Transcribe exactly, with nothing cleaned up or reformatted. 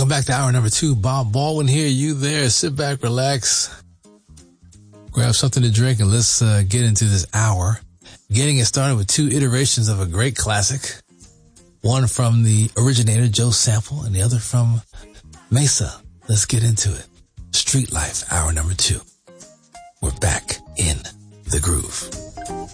Welcome back to hour number two. Bob Baldwin here. You there? Sit back, relax, grab something to drink, and let's uh, get into this hour. Getting it started with two iterations of a great classic. One from the originator, Joe Sample, and the other from Mesa. Let's get into it. Street Life, hour number two. We're back in the groove.